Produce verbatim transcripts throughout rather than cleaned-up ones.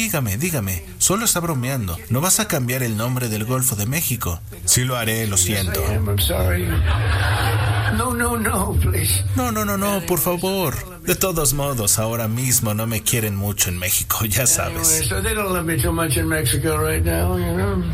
dígame, dígame. Solo está bromeando. No vas a cambiar el nombre del Golfo de México. Sí lo haré, lo siento. No, no, no, please. No, no, no, no, por favor. De todos modos, ahora mismo no me quieren mucho en México, ya sabes. So they don't love me too much in Mexico right now, you know.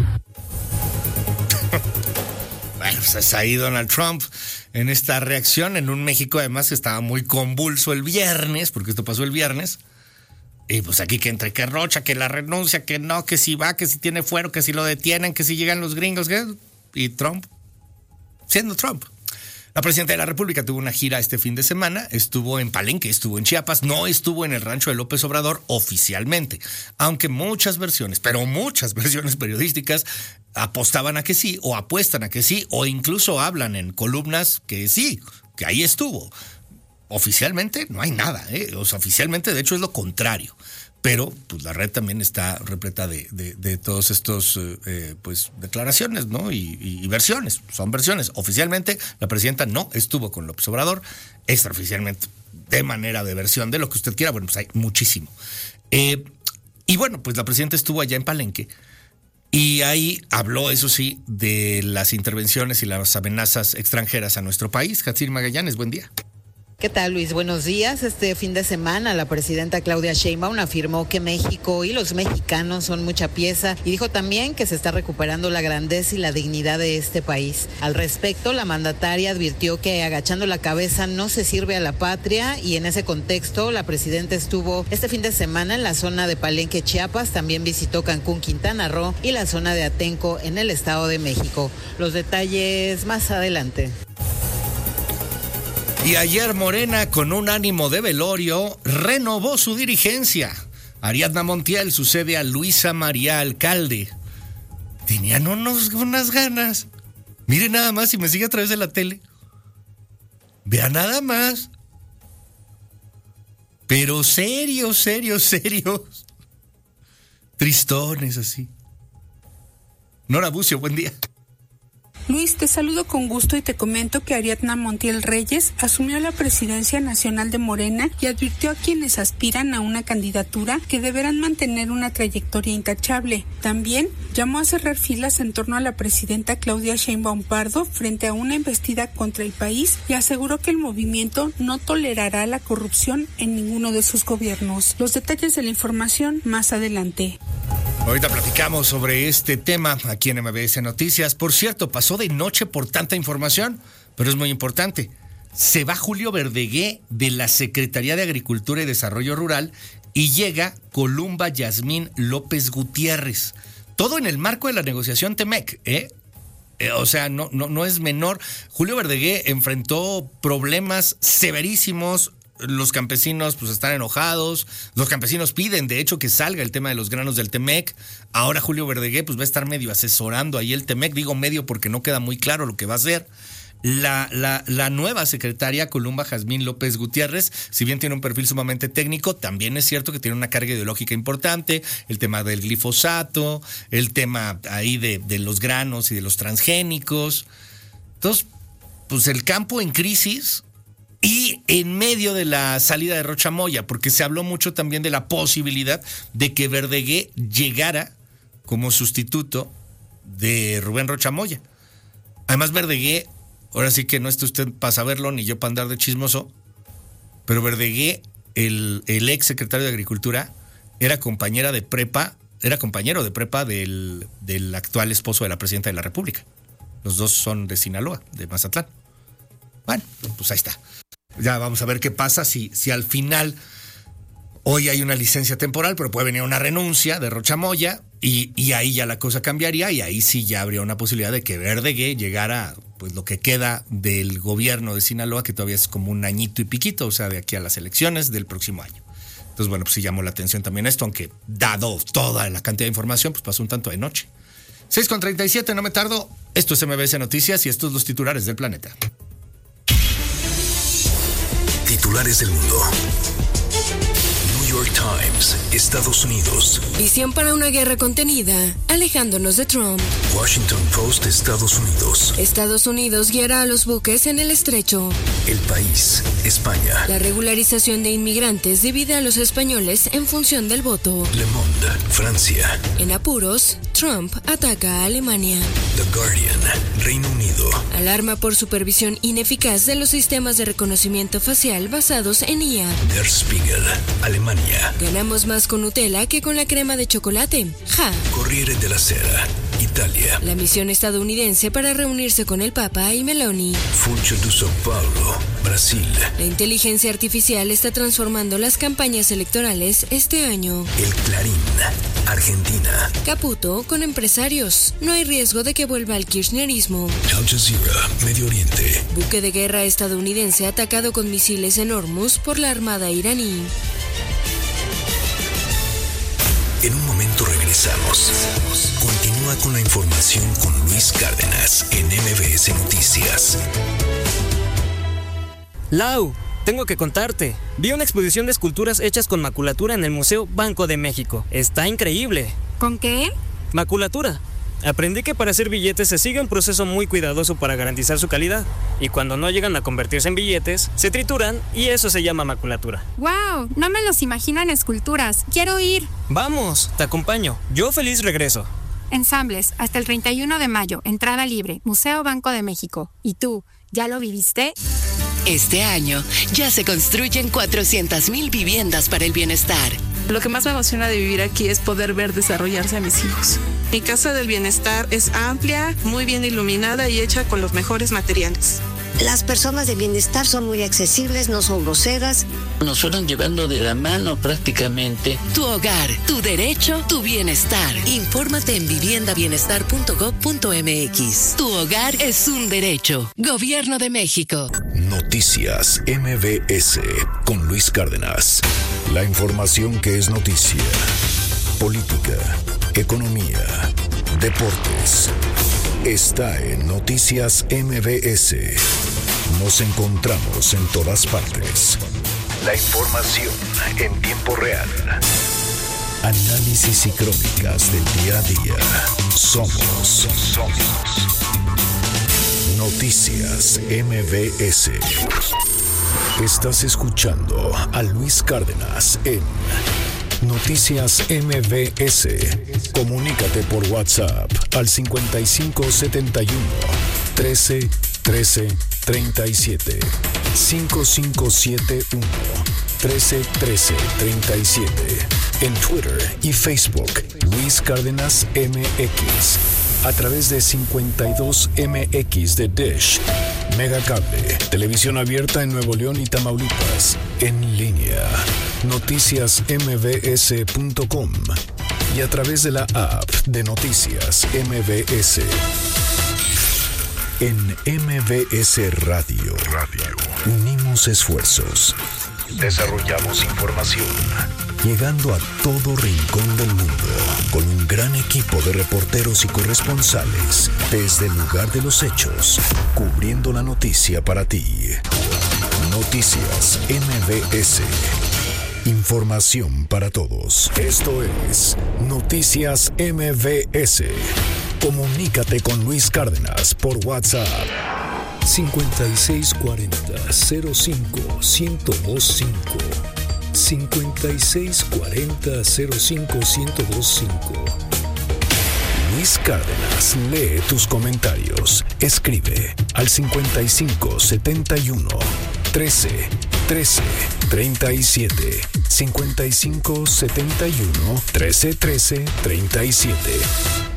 Bueno, pues ahí Donald Trump en esta reacción en un México además que estaba muy convulso el viernes, porque esto pasó el viernes. Y pues aquí que entre que Rocha, que la renuncia, que no, que si va, que si tiene fuero, que si lo detienen, que si llegan los gringos, que... y Trump, siendo Trump. La presidenta de la República tuvo una gira este fin de semana, estuvo en Palenque, estuvo en Chiapas, no estuvo en el rancho de López Obrador oficialmente, aunque muchas versiones, pero muchas versiones periodísticas apostaban a que sí, o apuestan a que sí, o incluso hablan en columnas que sí, que ahí estuvo. Oficialmente no hay nada, ¿eh? O sea, oficialmente de hecho es lo contrario. Pero pues la red también está repleta de, de, de todos estos eh, pues declaraciones, ¿no? Y, y, y versiones, son versiones. Oficialmente la presidenta no estuvo con López Obrador, extraoficialmente de manera de versión de lo que usted quiera, bueno, pues hay muchísimo. Eh, y bueno, pues la presidenta estuvo allá en Palenque y ahí habló, eso sí, de las intervenciones y las amenazas extranjeras a nuestro país. Hatsir Magallanes, buen día. ¿Qué tal, Luis? Buenos días. Este fin de semana la presidenta Claudia Sheinbaum afirmó que México y los mexicanos son mucha pieza y dijo también que se está recuperando la grandeza y la dignidad de este país. Al respecto, la mandataria advirtió que agachando la cabeza no se sirve a la patria y en ese contexto la presidenta estuvo este fin de semana en la zona de Palenque, Chiapas, también visitó Cancún, Quintana Roo y la zona de Atenco en el Estado de México. Los detalles más adelante. Y ayer Morena, con un ánimo de velorio, renovó su dirigencia. Ariadna Montiel sucede a Luisa María Alcalde. Tenían unos, unas ganas. Mire nada más si me sigue a través de la tele. Vea nada más. Pero serios, serios, serios. Tristones así. Nora Bucio, buen día. Luis, te saludo con gusto y te comento que Ariadna Montiel Reyes asumió la presidencia nacional de Morena y advirtió a quienes aspiran a una candidatura que deberán mantener una trayectoria intachable. También llamó a cerrar filas en torno a la presidenta Claudia Sheinbaum Pardo frente a una embestida contra el país y aseguró que el movimiento no tolerará la corrupción en ninguno de sus gobiernos. Los detalles de la información más adelante. Ahorita platicamos sobre este tema aquí en M B S Noticias. Por cierto, pasó de noche por tanta información, pero es muy importante. Se va Julio Verdegué de la Secretaría de Agricultura y Desarrollo Rural y llega Columba Yasmín López Gutiérrez. Todo en el marco de la negociación T-MEC, ¿eh? eh o sea, no, no, no es menor. Julio Verdegué enfrentó problemas severísimos. Los campesinos pues están enojados, los campesinos piden de hecho que salga el tema de los granos del T-MEC. Ahora Julio Verdegué pues va a estar medio asesorando ahí el T-MEC, digo medio porque no queda muy claro lo que va a hacer. La, la, la nueva secretaria Columba Yasmín López Gutiérrez, si bien tiene un perfil sumamente técnico, también es cierto que tiene una carga ideológica importante, el tema del glifosato, el tema ahí de, de los granos y de los transgénicos. Entonces, pues el campo en crisis. Y en medio de la salida de Rocha Moya, porque se habló mucho también de la posibilidad de que Verdegué llegara como sustituto de Rubén Rocha Moya. Además, Verdegué, ahora sí que no está usted para saberlo ni yo para andar de chismoso, pero Verdegué, el, el ex secretario de Agricultura, era compañera de prepa, era compañero de prepa del, del actual esposo de la presidenta de la República. Los dos son de Sinaloa, de Mazatlán. Bueno, pues ahí está. Ya vamos a ver qué pasa si, si al final hoy hay una licencia temporal, pero puede venir una renuncia de Rocha Moya y, y ahí ya la cosa cambiaría y ahí sí ya habría una posibilidad de que Verdegué llegara pues lo que queda del gobierno de Sinaloa, que todavía es como un añito y piquito, o sea, de aquí a las elecciones del próximo año. Entonces, bueno, pues sí llamó la atención también esto, aunque dado toda la cantidad de información, pues pasó un tanto de noche. seis con treinta y siete, no me tardo. Esto es M B S Noticias y estos son los titulares del planeta. Titulares del mundo. New York Times, Estados Unidos. Visión para una guerra contenida, alejándonos de Trump. Washington Post, Estados Unidos. Estados Unidos guiará a los buques en el estrecho. El País, España. La regularización de inmigrantes divide a los españoles en función del voto. Le Monde, Francia. En apuros, Trump ataca a Alemania. The Guardian, Reino Unido. Alarma por supervisión ineficaz de los sistemas de reconocimiento facial basados en I A. Der Spiegel, Alemania. Ganamos más con Nutella que con la crema de chocolate. Ja. Corriere della Sera, Italia. La misión estadounidense para reunirse con el Papa y Meloni. Funcho de São Paulo, Brasil. La inteligencia artificial está transformando las campañas electorales este año. El Clarín, Argentina. Caputo con empresarios. No hay riesgo de que vuelva al kirchnerismo. Al Jazeera, Medio Oriente. Buque de guerra estadounidense atacado con misiles en Hormuz por la armada iraní. En un momento regresamos. Continúa con la información con Luis Cárdenas en M B S Noticias. Lau, tengo que contarte. Vi una exposición de esculturas hechas con maculatura en el Museo Banco de México. Está increíble. ¿Con qué? Maculatura. Aprendí que para hacer billetes se sigue un proceso muy cuidadoso para garantizar su calidad. Y cuando no llegan a convertirse en billetes, se trituran y eso se llama maculatura. ¡Wow! No me los imagino en esculturas. ¡Quiero ir! Vamos, te acompaño. Yo feliz regreso. Ensambles, hasta el treinta y uno de mayo, entrada libre, Museo Banco de México. ¿Y tú, ya lo viviste? Este año ya se construyen cuatrocientas mil viviendas para el bienestar. Lo que más me emociona de vivir aquí es poder ver desarrollarse a mis hijos. Mi casa del bienestar es amplia, muy bien iluminada y hecha con los mejores materiales. Las personas de bienestar son muy accesibles, no son groseras. Nos fueron llevando de la mano prácticamente. Tu hogar, tu derecho, tu bienestar. Infórmate en vivienda bienestar punto gob punto m x. Tu hogar es un derecho. Gobierno de México. Noticias M B S con Luis Cárdenas. La información que es noticia. Política, economía, deportes. Está en Noticias M B S. Nos encontramos en todas partes. La información en tiempo real. Análisis y crónicas del día a día. Somos, somos Noticias M B S. Estás escuchando a Luis Cárdenas en Noticias M B S. Comunícate por WhatsApp al cincuenta y cinco setenta y uno, trece, trece, treinta y siete. cinco cinco siete uno, trece, trece, treinta y siete. En Twitter y Facebook, Luis Cárdenas M X. A través de cincuenta y dos M X de Dish, Megacable, televisión abierta en Nuevo León y Tamaulipas, en línea, noticias m b s punto com y a través de la app de Noticias M B S. En M B S Radio, Radio, unimos esfuerzos, desarrollamos información, llegando a todo rincón del mundo, con un gran equipo de reporteros y corresponsales, desde el lugar de los hechos, cubriendo la noticia para ti. Noticias M B S. Información para todos. Esto es Noticias M B S. Comunícate con Luis Cárdenas por WhatsApp. cincuenta y seis cuarenta, cero cinco, ciento veinticinco. cincuenta y seis cuarenta, cero cinco, ciento veinticinco. Luis Cárdenas lee tus comentarios. Escribe al cincuenta y cinco setenta y uno, trece, trece, treinta y siete. cincuenta y cinco setenta y uno, trece, trece, treinta y siete.